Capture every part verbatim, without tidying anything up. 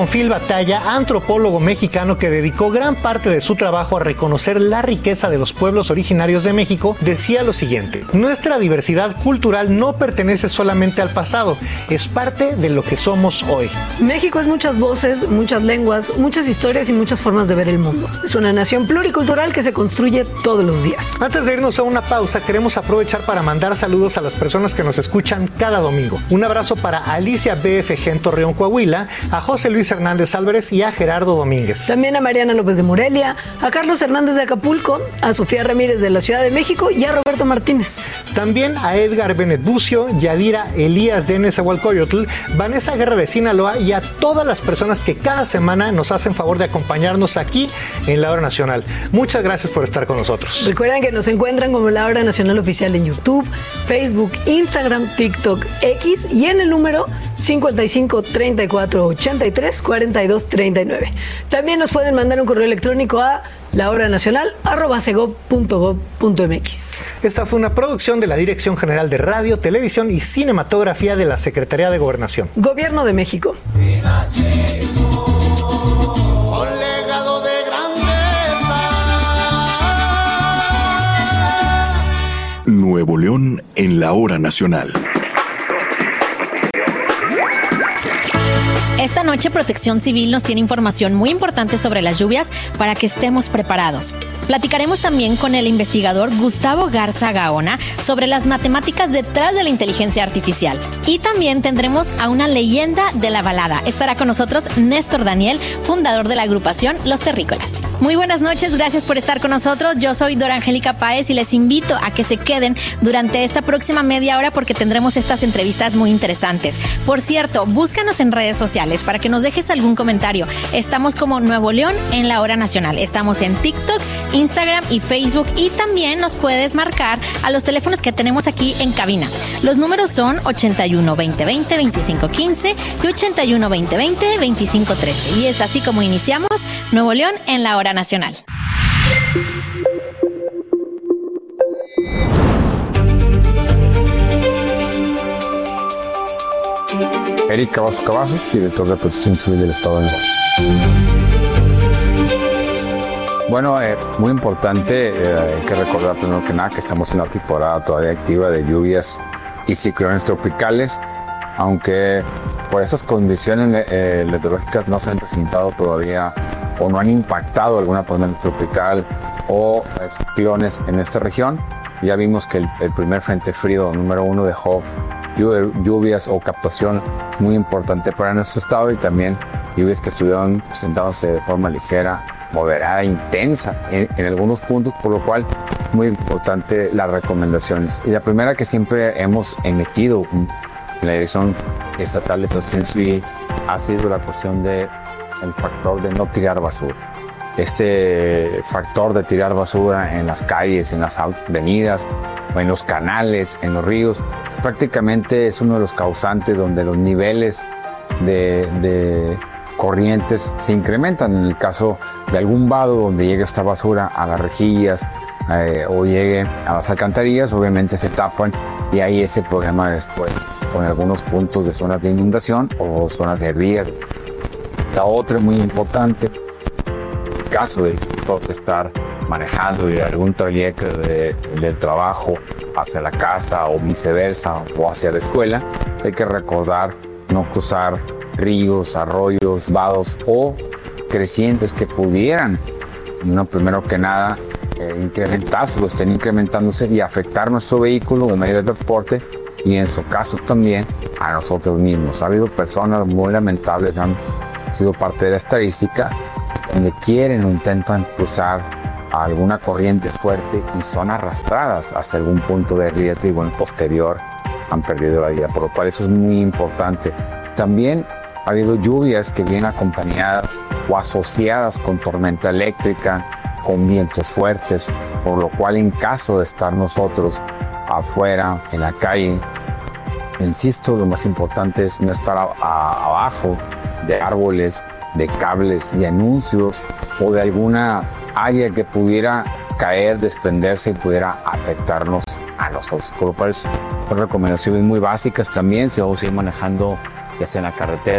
con Phil Batalla, antropólogo mexicano que dedicó gran parte de su trabajo a reconocer la riqueza de los pueblos originarios de México, decía lo siguiente: nuestra diversidad cultural no pertenece solamente al pasado, es parte de lo que somos hoy. México es muchas voces, muchas lenguas, muchas historias y muchas formas de ver el mundo. Es una nación pluricultural que se construye todos los días. Antes de irnos a una pausa, queremos aprovechar para mandar saludos a las personas que nos escuchan cada domingo. Un abrazo para Alicia B F G en Torreón, Coahuila, a José Luis Hernández Álvarez y a Gerardo Domínguez. También a Mariana López de Morelia, a Carlos Hernández de Acapulco, a Sofía Ramírez de la Ciudad de México y a Roberto Martínez. También a Edgar Benet Bucio, Yadira Elías de Nezahualcóyotl, Vanessa Guerra de Sinaloa y a todas las personas que cada semana nos hacen favor de acompañarnos aquí en La Hora Nacional. Muchas gracias por estar con nosotros. Recuerden que nos encuentran como La Hora Nacional Oficial en YouTube, Facebook, Instagram, TikTok, X y en el número cincuenta y cinco, treinta y cuatro, ochenta y tres, cuarenta y dos, treinta y nueve. También nos pueden mandar un correo electrónico a lahoranacional arroba segov punto gov punto mx. Esta fue una producción de la Dirección General de Radio, Televisión y Cinematografía de la Secretaría de Gobernación. Gobierno de México. Nuevo León en La Hora Nacional. Esta noche Protección Civil nos tiene información muy importante sobre las lluvias para que estemos preparados. Platicaremos también con el investigador Gustavo Garza Gaona sobre las matemáticas detrás de la inteligencia artificial. Y también tendremos a una leyenda de la balada. Estará con nosotros Néstor Daniel, fundador de la agrupación Los Terrícolas. Muy buenas noches, gracias por estar con nosotros. Yo soy Dora Angélica Páez y les invito a que se queden durante esta próxima media hora porque tendremos estas entrevistas muy interesantes. Por cierto, búscanos en redes sociales para que nos dejes algún comentario. Estamos como Nuevo León en La Hora Nacional. Estamos en TikTok, Instagram y Facebook y también nos puedes marcar a los teléfonos que tenemos aquí en cabina. Los números son ochenta y uno, veinte, veinte, veinticinco, quince y ochenta y uno, veinte, veinte, veinticinco, trece. Y es así como iniciamos Nuevo León en La Hora Nacional. Eric Cavazos Cavazos, director de Protección Civil del Estado de Nuevo León. Bueno, eh, muy importante, eh, hay que recordar primero que nada que estamos en la temporada todavía activa de lluvias y ciclones tropicales, aunque por esas condiciones eh, meteorológicas no se han presentado todavía o no han impactado alguna tormenta tropical o eh, ciclones en esta región. Ya vimos que el, el primer frente frío número uno dejó lluvias o captación muy importante para nuestro estado y también lluvias que estuvieron presentándose de forma ligera, moderada, intensa en, en algunos puntos, por lo cual muy importante las recomendaciones. Y la primera que siempre hemos emitido en la Dirección Estatal de Protección Civil ha sido la cuestión del factor de no tirar basura. Este factor de tirar basura en las calles, en las avenidas, o en los canales, en los ríos, prácticamente es uno de los causantes donde los niveles de, de corrientes se incrementan. En el caso de algún vado donde llegue esta basura a las rejillas eh, o llegue a las alcantarillas, obviamente se tapan y hay ese problema después con algunos puntos de zonas de inundación o zonas de riego. La otra muy importante, en caso de estar manejando y algún trayecto de, del trabajo hacia la casa o viceversa o hacia la escuela, hay que recordar no cruzar ríos, arroyos, vados o crecientes que pudieran, no, primero que nada, eh, incrementarse o estén incrementándose y afectar nuestro vehículo o medio de transporte y en su caso también a nosotros mismos. Ha habido personas muy lamentables, han sido parte de la estadística, donde quieren o intentan cruzar a alguna corriente fuerte y son arrastradas hacia algún punto de riesgo y bueno, posterior han perdido la vida, por lo cual eso es muy importante. También ha habido lluvias que vienen acompañadas o asociadas con tormenta eléctrica, con vientos fuertes, por lo cual en caso de estar nosotros afuera, en la calle, insisto, lo más importante es no estar a, a, abajo de árboles, de cables, de anuncios o de alguna área que pudiera caer, desprenderse y pudiera afectarnos a nosotros. Por lo cual son recomendaciones muy básicas también si vamos a ir manejando ya sea en la carretera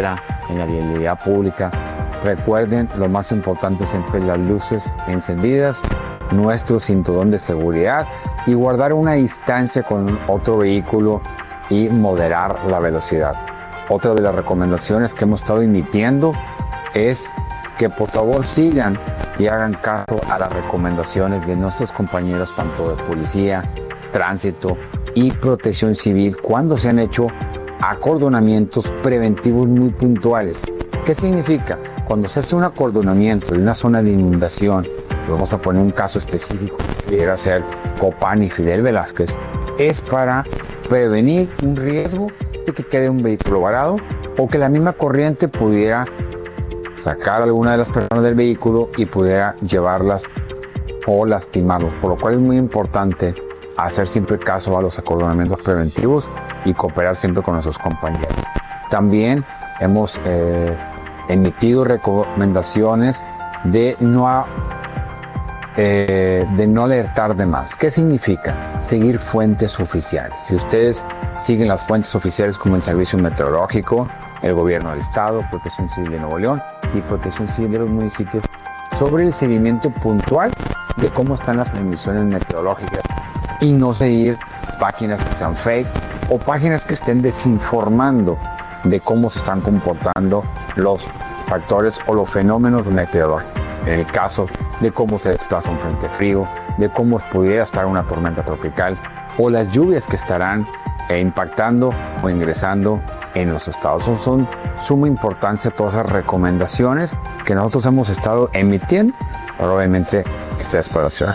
en la vialidad pública. Recuerden, lo más importante siempre las luces encendidas, nuestro cinturón de seguridad y guardar una distancia con otro vehículo y moderar la velocidad. Otra de las recomendaciones que hemos estado emitiendo es que por favor sigan y hagan caso a las recomendaciones de nuestros compañeros tanto de policía, tránsito y protección civil cuando se han hecho acordonamientos preventivos muy puntuales. ¿Qué significa? Cuando se hace un acordonamiento de una zona de inundación, vamos a poner un caso específico, pudiera ser Copán y Fidel Velázquez, es para prevenir un riesgo de que quede un vehículo varado o que la misma corriente pudiera sacar a alguna de las personas del vehículo y pudiera llevarlas o lastimarlos, por lo cual es muy importante hacer siempre caso a los acordonamientos preventivos y cooperar siempre con nuestros compañeros. También hemos eh, emitido recomendaciones de no, eh, de no alertar de más. ¿Qué significa? Seguir fuentes oficiales. Si ustedes siguen las fuentes oficiales como el Servicio Meteorológico, el Gobierno del Estado, Protección Civil de Nuevo León y Protección Civil de los municipios, sobre el seguimiento puntual de cómo están las emisiones meteorológicas y no seguir páginas que sean fake o páginas que estén desinformando de cómo se están comportando los factores o los fenómenos meteorológicos. En el caso de cómo se desplaza un frente frío, de cómo pudiera estar una tormenta tropical o las lluvias que estarán eh, impactando o ingresando en los estados. Son, son suma importancia todas esas recomendaciones que nosotros hemos estado emitiendo, pero obviamente ustedes pueden hacer.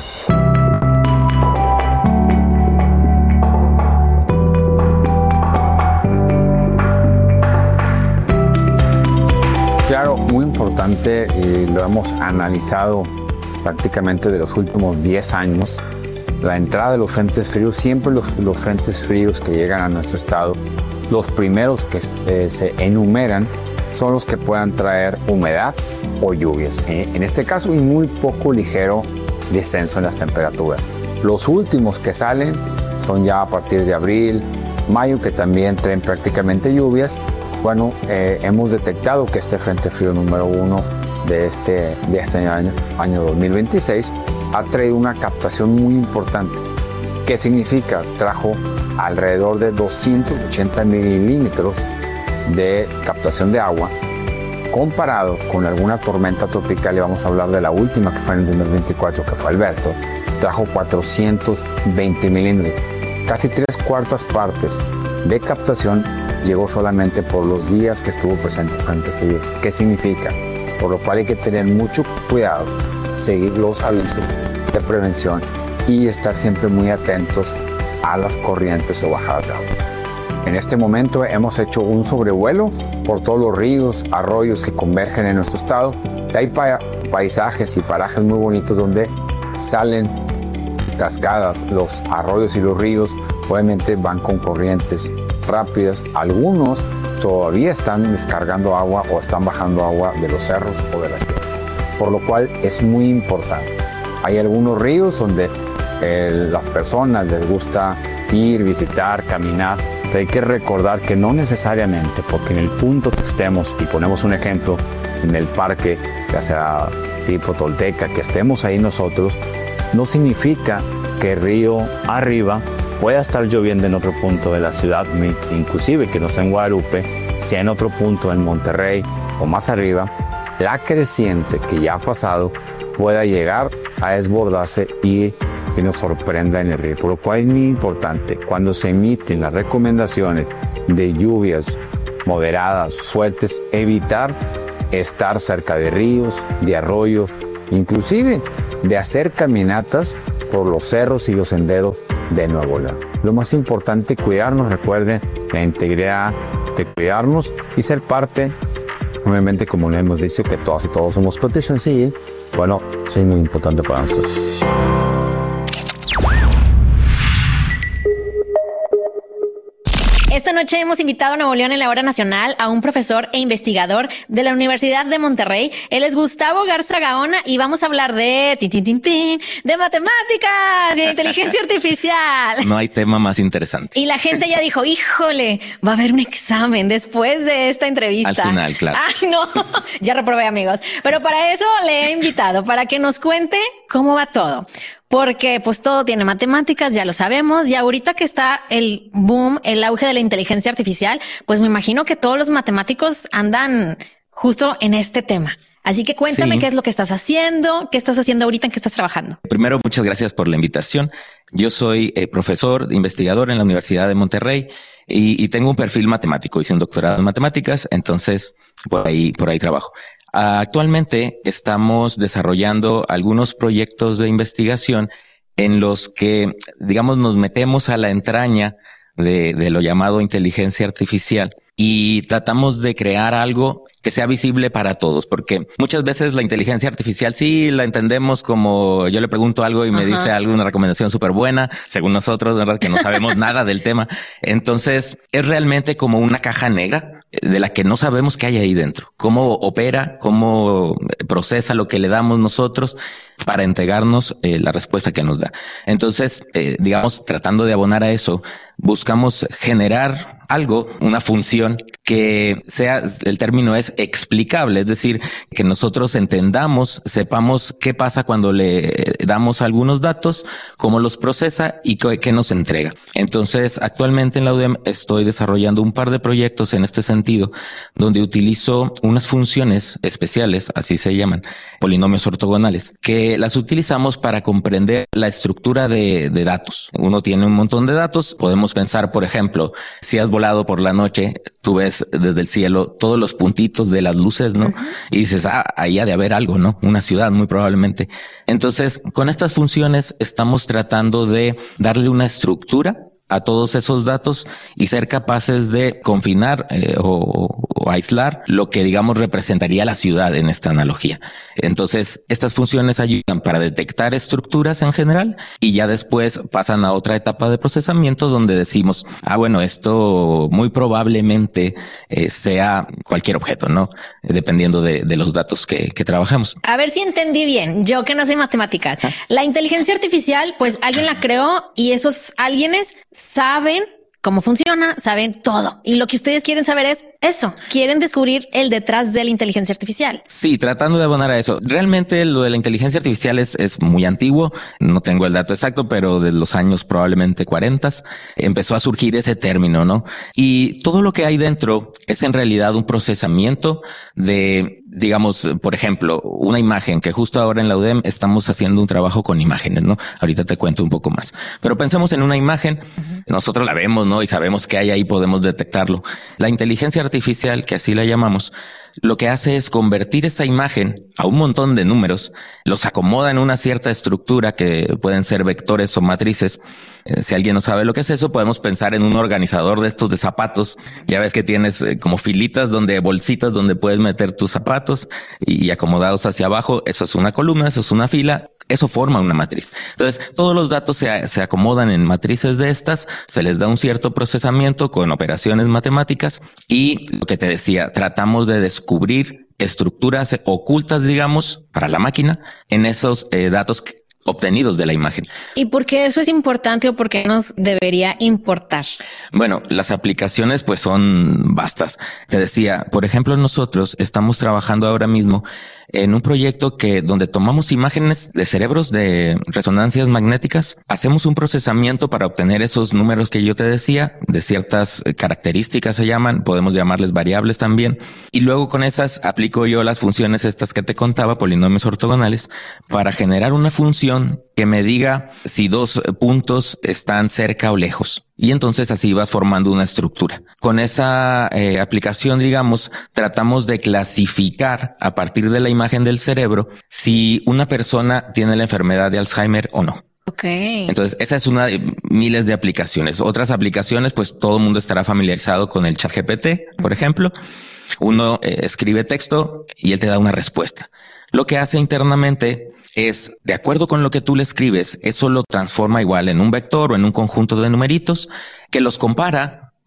Claro, muy importante, y lo hemos analizado prácticamente de los últimos diez años, la entrada de los frentes fríos, siempre los, los frentes fríos que llegan a nuestro estado, los primeros que eh, se enumeran son los que puedan traer humedad o lluvias. Eh, en este caso, y muy poco ligero descenso en las temperaturas. Los últimos que salen son ya a partir de abril, mayo, que también traen prácticamente lluvias. Bueno, eh, hemos detectado que este frente frío número uno de este, de este año, año dos mil veintiséis, ha traído una captación muy importante. ¿Qué significa? Trajo alrededor de doscientos ochenta milímetros de captación de agua, comparado con alguna tormenta tropical, y vamos a hablar de la última que fue en el dos mil veinticuatro, que fue Alberto, trajo cuatrocientos veinte milímetros. Casi tres cuartas partes de captación llegó solamente por los días que estuvo presente el frente frío. ¿Qué significa? Por lo cual hay que tener mucho cuidado, seguir los avisos de prevención y estar siempre muy atentos a las corrientes o bajadas de agua. En este momento hemos hecho un sobrevuelo por todos los ríos, arroyos que convergen en nuestro estado. Hay pa paisajes y parajes muy bonitos donde salen cascadas. Los arroyos y los ríos obviamente van con corrientes rápidas. Algunos todavía están descargando agua o están bajando agua de los cerros o de las piedras, por lo cual es muy importante. Hay algunos ríos donde eh, las personas les gusta ir, visitar, caminar, pero hay que recordar que no necesariamente, porque en el punto que estemos, y ponemos un ejemplo, en el parque, ya sea tipo Tolteca, que estemos ahí nosotros, no significa que río arriba pueda estar lloviendo en otro punto de la ciudad, inclusive que no sea en Guadalupe, sea en otro punto en Monterrey o más arriba, la creciente que ya ha pasado pueda llegar a desbordarse y que nos sorprenda en el río. Por lo cual es muy importante, cuando se emiten las recomendaciones de lluvias moderadas, fuertes, evitar estar cerca de ríos, de arroyos, inclusive de hacer caminatas por los cerros y los senderos de Nuevo León. Lo más importante, cuidarnos, recuerden la integridad de cuidarnos y ser parte, obviamente, como le hemos dicho, que todas y todos somos protección civil. Bueno, sí, es muy importante para nosotros. Esta no noche hemos invitado a Nuevo León en la Hora Nacional a un profesor e investigador de la Universidad de Monterrey. Él es Gustavo Garza Gaona y vamos a hablar de tin, tin, tin, tin, de matemáticas y de inteligencia artificial. No hay tema más interesante. Y la gente ya dijo, híjole, va a haber un examen después de esta entrevista. Al final, claro. Ah, no, ya reprobé, amigos. Pero para eso le he invitado, para que nos cuente cómo va todo. Porque pues todo tiene matemáticas, ya lo sabemos, y ahorita que está el boom, el auge de la inteligencia artificial, pues me imagino que todos los matemáticos andan justo en este tema. Así que cuéntame sí. qué es lo que estás haciendo, qué estás haciendo ahorita, en qué estás trabajando. Primero, muchas gracias por la invitación. Yo soy eh, profesor, investigador en la Universidad de Monterrey y, y tengo un perfil matemático. Hice un doctorado en matemáticas, entonces por ahí, por ahí trabajo. Actualmente estamos desarrollando algunos proyectos de investigación en los que, digamos, nos metemos a la entraña de, de lo llamado inteligencia artificial y tratamos de crear algo que sea visible para todos, porque muchas veces la inteligencia artificial sí la entendemos como yo le pregunto algo y me Ajá. dice algo, una recomendación súper buena, según nosotros, ¿verdad? Que no sabemos nada del tema. Entonces es realmente como una caja negra de la que no sabemos qué hay ahí dentro, cómo opera, cómo procesa lo que le damos nosotros para entregarnos eh, la respuesta que nos da. Entonces, eh, digamos, tratando de abonar a eso, buscamos generar algo, una función que sea, el término es explicable, es decir, que nosotros entendamos, sepamos qué pasa cuando le damos algunos datos, cómo los procesa y qué nos entrega. Entonces, actualmente en la U D E M estoy desarrollando un par de proyectos en este sentido, donde utilizo unas funciones especiales, así se llaman, polinomios ortogonales, que las utilizamos para comprender la estructura de, de datos. Uno tiene un montón de datos, podemos pensar, por ejemplo, si has volado por la noche, tú ves desde el cielo todos los puntitos de las luces, ¿no? Uh-huh. Y dices, ah, ahí ha de haber algo, ¿no? Una ciudad, muy probablemente. Entonces, con estas funciones estamos tratando de darle una estructura a todos esos datos y ser capaces de confinar eh, o, o aislar lo que, digamos, representaría la ciudad en esta analogía. Entonces, estas funciones ayudan para detectar estructuras en general y ya después pasan a otra etapa de procesamiento donde decimos, ah, bueno, esto muy probablemente eh, sea cualquier objeto, ¿no? Dependiendo de, de los datos que, que trabajamos. A ver si entendí bien, yo que no soy matemática. ¿Ah? La inteligencia artificial, pues alguien la creó y esos alguienes saben cómo funciona, saben todo. Y lo que ustedes quieren saber es eso. Quieren descubrir el detrás de la inteligencia artificial. Sí, tratando de abonar a eso. Realmente lo de la inteligencia artificial es, es muy antiguo. No tengo el dato exacto, pero de los años probablemente cuarenta empezó a surgir ese término, ¿no? Y todo lo que hay dentro es en realidad un procesamiento de, digamos, por ejemplo, una imagen que justo ahora en la U D E M estamos haciendo un trabajo con imágenes, ¿no? Ahorita te cuento un poco más. Pero pensemos en una imagen, uh-huh. nosotros la vemos, ¿no? Y sabemos que hay ahí, podemos detectarlo. La inteligencia artificial, que así la llamamos, lo que hace es convertir esa imagen a un montón de números, los acomoda en una cierta estructura que pueden ser vectores o matrices. Eh, si alguien no sabe lo que es eso, podemos pensar en un organizador de estos de zapatos. Ya ves que tienes eh, como filitas donde, bolsitas donde puedes meter tus zapatos y, y acomodados hacia abajo. Eso es una columna, eso es una fila. Eso forma una matriz. Entonces, todos los datos se, se acomodan en matrices de estas, se les da un cierto procesamiento con operaciones matemáticas y lo que te decía, tratamos de descubrir estructuras ocultas, digamos, para la máquina en esos eh, datos que obtenidos de la imagen. ¿Y por qué eso es importante o por qué nos debería importar? Bueno, las aplicaciones pues son vastas. Te decía, por ejemplo, nosotros estamos trabajando ahora mismo en un proyecto que donde tomamos imágenes de cerebros de resonancias magnéticas, hacemos un procesamiento para obtener esos números que yo te decía, de ciertas características se llaman, podemos llamarles variables también, y luego con esas aplico yo las funciones estas que te contaba, polinomios ortogonales, para generar una función que me diga si dos puntos están cerca o lejos. Y entonces así vas formando una estructura. Con esa eh, aplicación, digamos, tratamos de clasificar a partir de la imagen del cerebro si una persona tiene la enfermedad de Alzheimer o no. Okay. Entonces, esa es una de miles de aplicaciones. Otras aplicaciones, pues todo el mundo estará familiarizado con el ChatGPT, por ejemplo. Uno eh, escribe texto y él te da una respuesta. Lo que hace internamente es, de acuerdo con lo que tú le escribes, eso lo transforma igual en un vector o en un conjunto de numeritos que los compara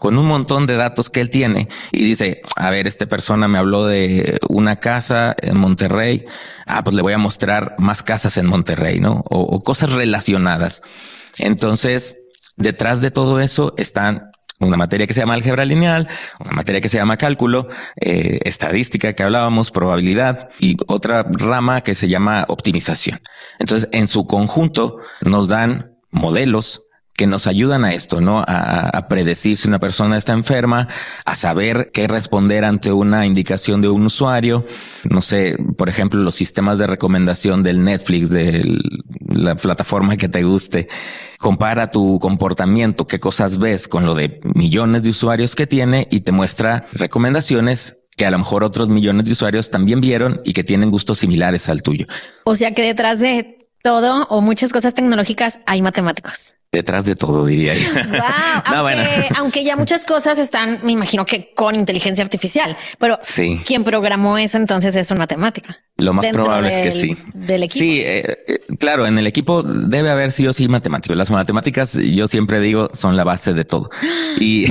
con un montón de datos que él tiene y dice, a ver, esta persona me habló de una casa en Monterrey. Ah, pues le voy a mostrar más casas en Monterrey, ¿no? O, o cosas relacionadas. Entonces, detrás de todo eso están una materia que se llama álgebra lineal, una materia que se llama cálculo, eh, estadística que hablábamos, probabilidad y otra rama que se llama optimización. Entonces, en su conjunto nos dan modelos que nos ayudan a esto, ¿no? A, a predecir si una persona está enferma, a saber qué responder ante una indicación de un usuario. No sé, por ejemplo, los sistemas de recomendación del Netflix, de la plataforma que te guste. Compara tu comportamiento, qué cosas ves con lo de millones de usuarios que tiene y te muestra recomendaciones que a lo mejor otros millones de usuarios también vieron y que tienen gustos similares al tuyo. O sea que detrás de todo o muchas cosas tecnológicas hay matemáticos. Detrás de todo, diría yo. Wow, no, aunque, bueno. aunque ya muchas cosas están, me imagino que con inteligencia artificial, pero sí. ¿Quién programó eso entonces es una matemática? Lo más probable del, es que sí. Del equipo. Sí, eh, eh, claro, en el equipo debe haber sí o sí matemáticos. Las matemáticas, yo siempre digo, son la base de todo. Y,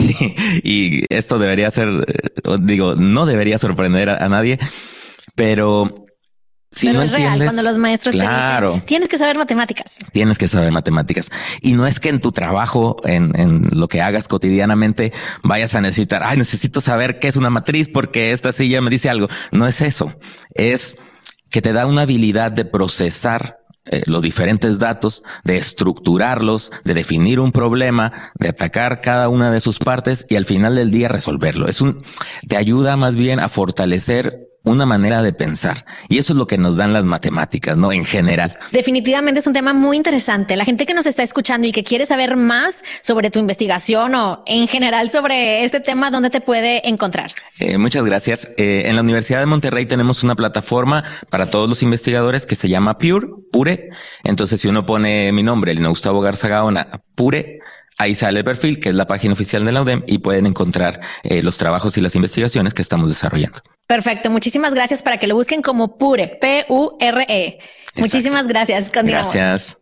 y esto debería ser, digo, no debería sorprender a, a nadie, pero... Si Pero no es real, entiendes, cuando los maestros claro, te dicen, tienes que saber matemáticas. Tienes que saber matemáticas. Y no es que en tu trabajo, en, en lo que hagas cotidianamente, vayas a necesitar, ay, necesito saber qué es una matriz porque esta silla me dice algo. No es eso. Es que te da una habilidad de procesar eh, los diferentes datos, de estructurarlos, de definir un problema, de atacar cada una de sus partes y al final del día resolverlo. Es un, te ayuda más bien a fortalecer una manera de pensar. Y eso es lo que nos dan las matemáticas, ¿no? En general. Definitivamente es un tema muy interesante. La gente que nos está escuchando y que quiere saber más sobre tu investigación o en general sobre este tema, ¿dónde te puede encontrar? Eh, muchas gracias. Eh, en la Universidad de Monterrey tenemos una plataforma para todos los investigadores que se llama Pure, Pure. Entonces, si uno pone mi nombre, el Gustavo Garza Gaona, Pure, ahí sale el perfil, que es la página oficial de la U D E M, y pueden encontrar eh, los trabajos y las investigaciones que estamos desarrollando. Perfecto. Muchísimas gracias para que lo busquen como Pure, P U R E. Exacto. Muchísimas gracias. Continuamos. Gracias.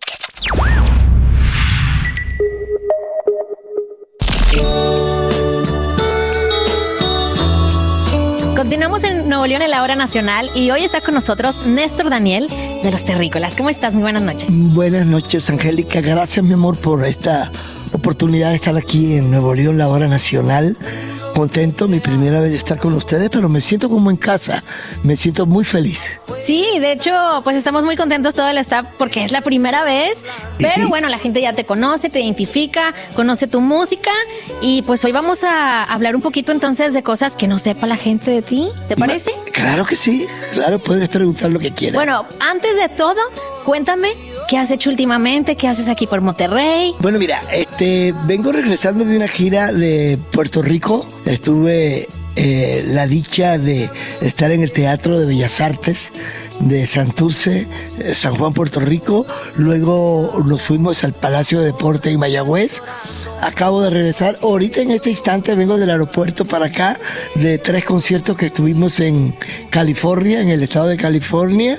Continuamos en Nuevo León en la Hora Nacional y hoy está con nosotros Néstor Daniel de Los Terrícolas. ¿Cómo estás? Muy buenas noches. Buenas noches, Angélica. Gracias, mi amor, por esta oportunidad de estar aquí en Nuevo León, la Hora Nacional. Contento, mi primera vez de estar con ustedes, pero me siento como en casa, me siento muy feliz. Sí, de hecho, pues estamos muy contentos todo el staff porque es la primera vez, pero bueno, la gente ya te conoce, te identifica, conoce tu música y pues hoy vamos a hablar un poquito entonces de cosas que no sepa la gente de ti, ¿te parece? Claro que sí, claro, puedes preguntar lo que quieras. Bueno, antes de todo, cuéntame qué has hecho últimamente, qué haces aquí por Monterrey. Bueno, mira, este, vengo regresando de una gira de Puerto Rico. Estuve eh, la dicha de estar en el Teatro de Bellas Artes de Santurce, San Juan, Puerto Rico. Luego nos fuimos al Palacio de Deporte en Mayagüez. Acabo de regresar. Ahorita en este instante vengo del aeropuerto para acá de tres conciertos que estuvimos en California, en el estado de California.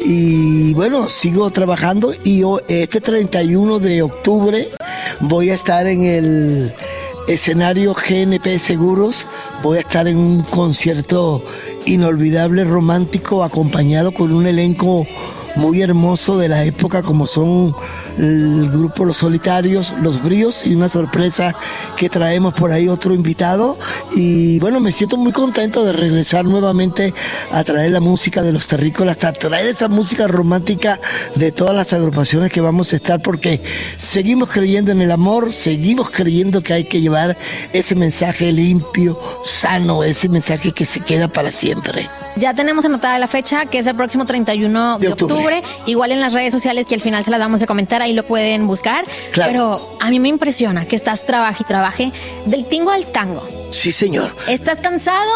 Y bueno, sigo trabajando y este treinta y uno de octubre voy a estar en el escenario G N P Seguros. Voy a estar en un concierto inolvidable, romántico, acompañado con un elenco muy hermoso de la época como son el grupo Los Solitarios, Los Bríos y una sorpresa que traemos por ahí otro invitado y bueno, me siento muy contento de regresar nuevamente a traer la música de Los Terrícolas, a traer esa música romántica de todas las agrupaciones que vamos a estar porque seguimos creyendo en el amor, seguimos creyendo que hay que llevar ese mensaje limpio, sano, ese mensaje que se queda para siempre. Ya tenemos anotada la fecha, que es el próximo treinta y uno de, de octubre. octubre. Igual en las redes sociales, que al final se las vamos a comentar, ahí lo pueden buscar. Claro. Pero a mí me impresiona que estás trabaje y trabaje del tingo al tango. Sí, señor. ¿Estás cansado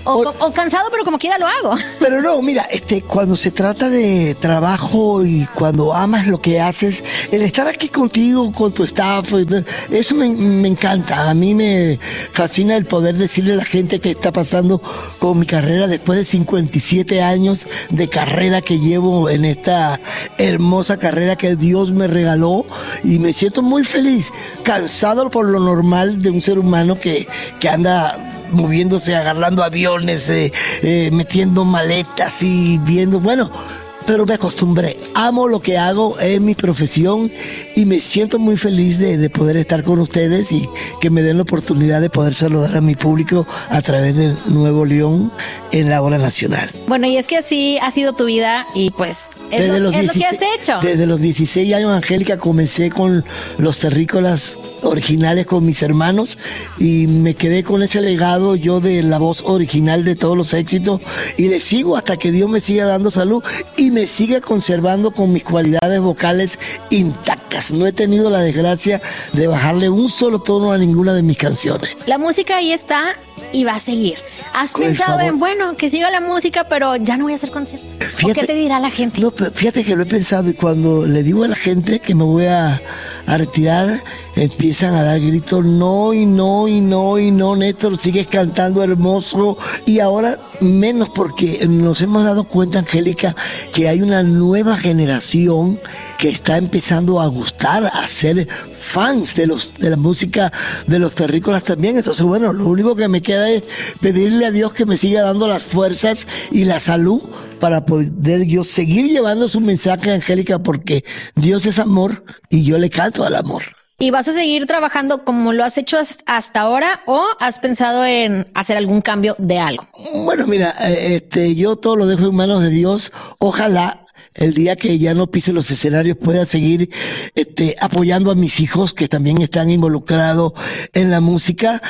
O, o, o cansado, pero como quiera lo hago. Pero no, mira, este, cuando se trata de trabajo y cuando amas lo que haces, el estar aquí contigo, con tu staff, eso me, me encanta. A mí me fascina el poder decirle a la gente qué está pasando con mi carrera después de cincuenta y siete años de carrera que llevo en esta hermosa carrera que Dios me regaló, y me siento muy feliz, cansado por lo normal de un ser humano que, que anda moviéndose, agarrando aviones, eh, eh, metiendo maletas y viendo, bueno, pero me acostumbré. Amo lo que hago, es mi profesión, y me siento muy feliz de, de poder estar con ustedes y que me den la oportunidad de poder saludar a mi público a través de Nuevo León en la Hora Nacional. Bueno, y es que así ha sido tu vida y pues es, lo, es lo que has hecho. Desde los dieciséis años, Angélica, comencé con los terrícolas originales con mis hermanos y me quedé con ese legado yo de la voz original de todos los éxitos, y le sigo hasta que Dios me siga dando salud y me siga conservando con mis cualidades vocales intactas. No he tenido la desgracia de bajarle un solo tono a ninguna de mis canciones. La música ahí está y va a seguir. ¿Has Con pensado favor. en, bueno, que siga la música, pero ya no voy a hacer conciertos? Fíjate, ¿O qué te dirá la gente? No, pero fíjate que lo he pensado, y cuando le digo a la gente que me voy a, a retirar, empiezan a dar gritos, no, y no, y no, y no, Néstor, sigues cantando hermoso. Y ahora menos, porque nos hemos dado cuenta, Angélica, que hay una nueva generación que está empezando a gustar, a ser fans de los de la música de los terrícolas también. Entonces, bueno, lo único que me queda es pedirle a Dios que me siga dando las fuerzas y la salud para poder yo seguir llevando su mensaje, Angélica, porque Dios es amor y yo le canto al amor. ¿Y vas a seguir trabajando como lo has hecho hasta ahora, o has pensado en hacer algún cambio de algo? Bueno, mira, eh, este, yo todo lo dejo en manos de Dios. Ojalá el día que ya no pise los escenarios pueda seguir este, apoyando a mis hijos que también están involucrados en la música,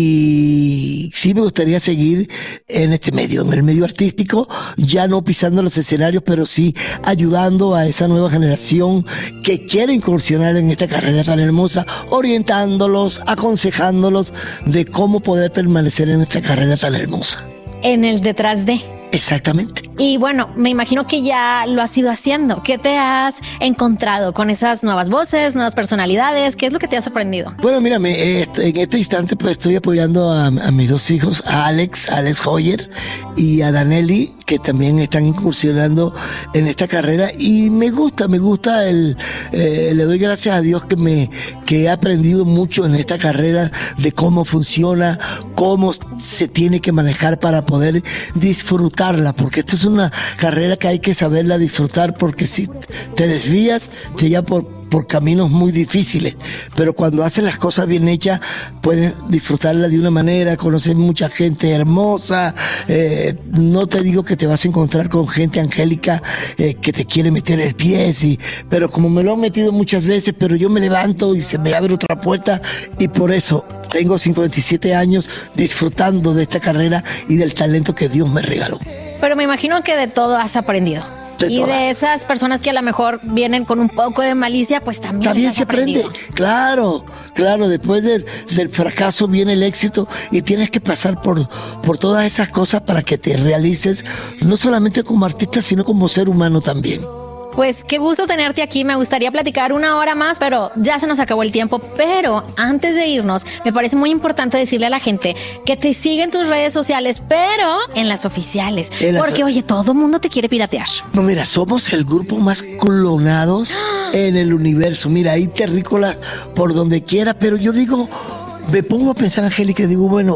y sí me gustaría seguir en este medio, en el medio artístico, ya no pisando los escenarios, pero sí ayudando a esa nueva generación que quiere incursionar en esta carrera tan hermosa, orientándolos, aconsejándolos de cómo poder permanecer en esta carrera tan hermosa. En el detrás de... Exactamente. Y bueno, me imagino que ya lo has ido haciendo. ¿Qué te has encontrado con esas nuevas voces, nuevas personalidades? ¿Qué es lo que te ha sorprendido? Bueno, mírame, este, en este instante pues estoy apoyando a, a mis dos hijos, a Alex, a Alex Hoyer y a Danelli, que también están incursionando en esta carrera, y me gusta, me gusta el, eh, le doy gracias a Dios que me, que he aprendido mucho en esta carrera de cómo funciona, cómo se tiene que manejar para poder disfrutar, porque esta es una carrera que hay que saberla disfrutar, porque si te desvías te lleva por, por caminos muy difíciles, pero cuando haces las cosas bien hechas puedes disfrutarla de una manera, conocer mucha gente hermosa. Eh, no te digo que te vas a encontrar con gente, Angélica, eh, que te quiere meter el pie, sí, pero como me lo han metido muchas veces, pero yo me levanto y se me abre otra puerta, y por eso tengo cincuenta y siete años disfrutando de esta carrera y del talento que Dios me regaló. Pero me imagino que de todo has aprendido. De y todas. de esas personas que a lo mejor vienen con un poco de malicia, pues también, También has se aprende, aprendido. claro, claro, después del, del fracaso viene el éxito, y tienes que pasar por, por todas esas cosas para que te realices, no solamente como artista, sino como ser humano también. Pues qué gusto tenerte aquí, me gustaría platicar una hora más, pero ya se nos acabó el tiempo. Pero antes de irnos, me parece muy importante decirle a la gente que te siga en tus redes sociales, pero en las oficiales. En las- Porque, oye, todo el mundo te quiere piratear. No, mira, somos el grupo más clonados en el universo. Mira, hay terrícolas por donde quiera, pero yo digo, me pongo a pensar, Angélica, y digo, bueno,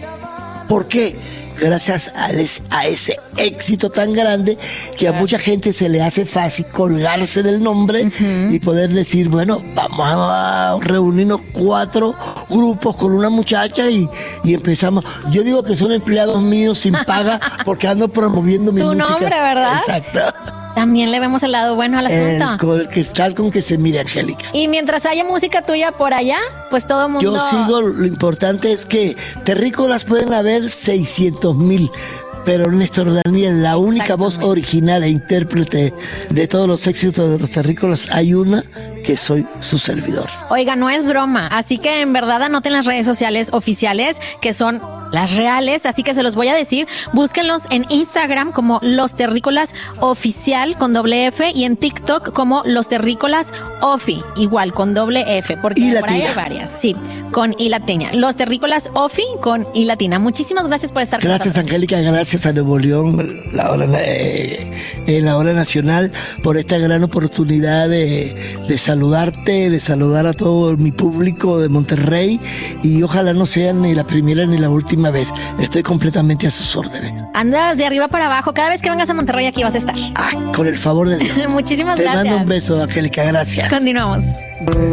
¿por qué? Gracias a, les- a ese éxito tan grande que a mucha gente se le hace fácil colgarse del nombre y poder decir, bueno, vamos a reunirnos cuatro grupos con una muchacha y, y empezamos. Yo digo que son empleados míos sin paga porque ando promoviendo mi Tu música. nombre, ¿verdad? Exacto. También le vemos el lado bueno al El, asunto. con el que tal con que se mire, Angélica. Y mientras haya música tuya por allá, pues todo el mundo... Yo sigo, lo importante es que terrícolas pueden haber seiscientos mil, pero Néstor Daniel, la única voz original e intérprete de todos los éxitos de los terrícolas, hay una que soy su servidor. Oiga, no es broma, así que en verdad anoten las redes sociales oficiales, que son las reales, así que se los voy a decir. Búsquenlos en Instagram como Los Terrícolas Oficial con doble F y en TikTok como Los Terrícolas Ofi, igual con doble F, porque y por ahí hay varias. Sí, con I latina. Los Terrícolas Ofi con I latina. Muchísimas gracias por estar gracias, con nosotros. Angélica, gracias a Nuevo León, la hora, eh, en la hora nacional, por esta gran oportunidad de, de saludarte, de saludar a todo mi público de Monterrey, y ojalá no sea ni la primera ni la última vez. Estoy completamente a sus órdenes. Andas de arriba para abajo. Cada vez que vengas a Monterrey aquí vas a estar. Ah, con el favor de Dios. Muchísimas Te gracias. Te mando un beso, Angélica. Gracias. Continuamos.